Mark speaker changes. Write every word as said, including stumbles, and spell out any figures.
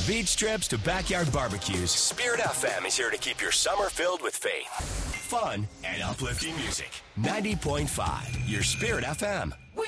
Speaker 1: beach trips to backyard barbecues, Spirit F M is here to keep your summer filled with faith, fun, and uplifting music. ninety point five, your Spirit F M.
Speaker 2: We